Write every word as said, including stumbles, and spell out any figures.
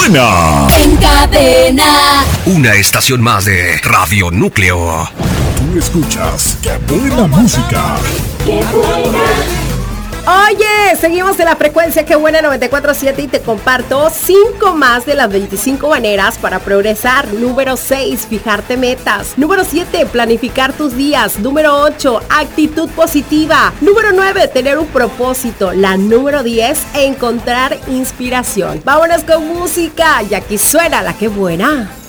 buena! En cadena. Una estación más de Radio Núcleo. Tú escuchas ¡Qué buena música! ¡Qué buena! Oye, seguimos en la frecuencia Que Buena noventa y cuatro punto siete y te comparto cinco más de las veinticinco maneras para progresar. Número seis, fijarte metas. Número siete, planificar tus días. Número ocho, actitud positiva. Número nueve, tener un propósito. La número diez, encontrar inspiración. Vámonos con música y aquí suena la Que Buena.